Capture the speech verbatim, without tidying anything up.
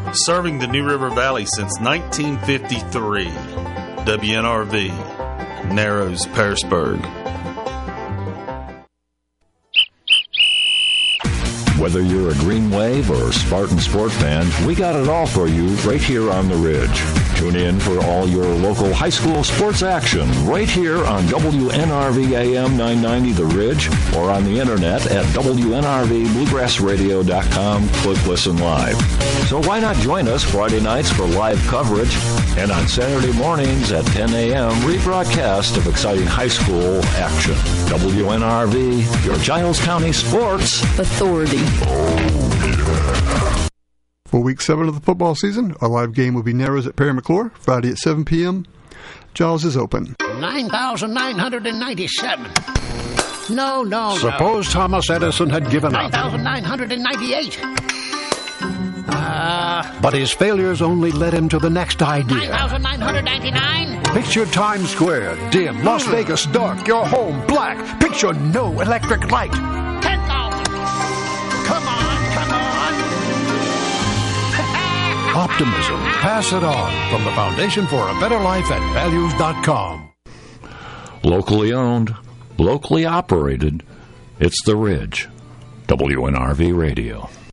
serving the New River Valley since nineteen fifty-three. W N R V, Narrows, Pearisburg. Whether you're a Green Wave or Spartan Sport fan, we got it all for you right here on the Ridge. Tune in for all your local high school sports action right here on W N R V A M nine ninety The Ridge or on the internet at W N R V bluegrass radio dot com. Click Listen Live. So why not join us Friday nights for live coverage and on Saturday mornings at ten a.m. rebroadcast of exciting high school action. W N R V, your Giles County Sports Authority. For week seven of the football season, our live game will be Narrows at Perry McClure, Friday at seven p.m. Giles is open. nine thousand nine hundred ninety-seven. No, no, Suppose no. Thomas Edison had given nine up. nine thousand nine hundred ninety-eight. Uh, But his failures only led him to the next idea. nine thousand nine hundred ninety-nine. Picture Times Square, dim, Las Vegas dark, your home black. Picture no electric light. ten thousand. Come on, come on. Optimism. Pass it on from the Foundation for a Better Life at values dot com. Locally owned, locally operated, it's The Ridge. W N R V Radio.